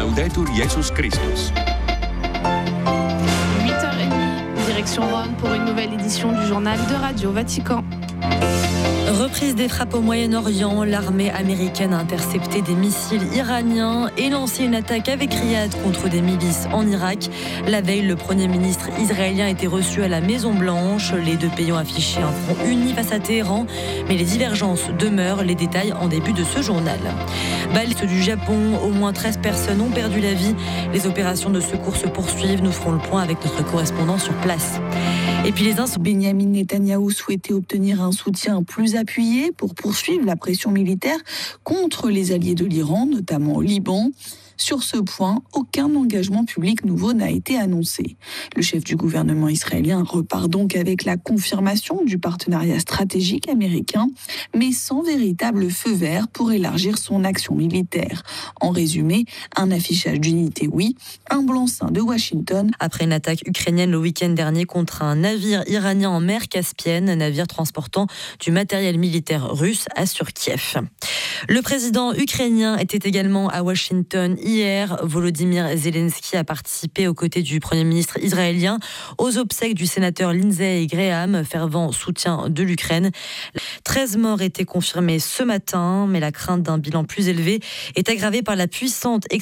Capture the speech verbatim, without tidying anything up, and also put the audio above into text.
Laudetur Jesus Christus. huit heures trente, direction Rome pour une nouvelle édition du journal de Radio Vatican. Reprise des frappes au Moyen-Orient, l'armée américaine a intercepté des missiles iraniens et lancé une attaque avec Riyad contre des milices en Irak. La veille, le Premier ministre israélien était reçu à la Maison-Blanche. Les deux pays ont affiché un front uni face à Téhéran, mais les divergences demeurent. Les détails en début de ce journal. Balise du Japon, au moins treize personnes ont perdu la vie. Les opérations de secours se poursuivent. Nous ferons le point avec notre correspondant sur place. Et puis les incendies. Benyamin Netanyahou souhaitait obtenir un soutien plus appuyé pour poursuivre la pression militaire contre les alliés de l'Iran, notamment au Liban. Sur ce point, aucun engagement public nouveau n'a été annoncé. Le chef du gouvernement israélien repart donc avec la confirmation du partenariat stratégique américain, mais sans véritable feu vert pour élargir son action militaire. En résumé, un affichage d'unité oui, un blanc-seing de Washington. Après une attaque ukrainienne le week-end dernier contre un navire iranien en mer Caspienne, navire transportant du matériel militaire russe, assure Kiev. Le président ukrainien était également à Washington hier. Volodymyr Zelensky a participé aux côtés du Premier ministre israélien aux obsèques du sénateur Lindsey Graham, fervent soutien de l'Ukraine. treize morts étaient confirmés ce matin, mais la crainte d'un bilan plus élevé est aggravée par la puissante